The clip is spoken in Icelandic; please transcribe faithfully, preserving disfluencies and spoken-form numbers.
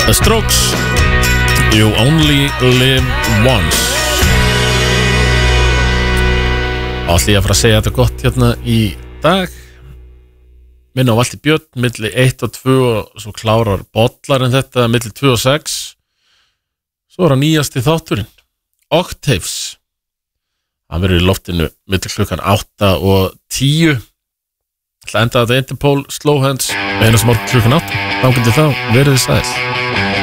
The Strokes, You Only Live Once. Ætli ég að fara að segja þetta gott hérna í dag. Minna á Valtý Björn milli eitt og tvö og svo klárar bollar en þetta milli tvö og sex. Svo er að nýjasti þátturinn Octaves. Hann verður í loftinu milli klukkan átta og tíu. Það enda þetta Interpol Slow Hands einu sem orð klukkan átta. Þá getur þá verið sæl.